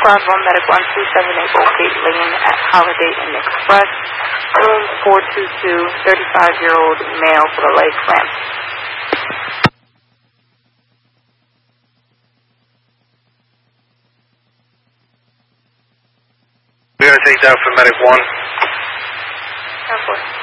Squad 1, Medic 127 Oakgate Lane at Holiday Inn Express. Room 422, 35-year-old male with a leg cramp. We're going to take that for Medic 1. 10-4.